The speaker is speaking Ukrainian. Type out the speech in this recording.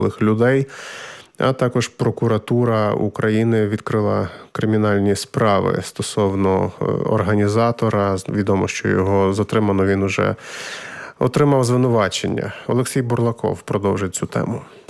людей. А також прокуратура України відкрила кримінальні справи стосовно організатора. Відомо, що його затримано, він уже отримав звинувачення. Олексій Бурлаков продовжить цю тему.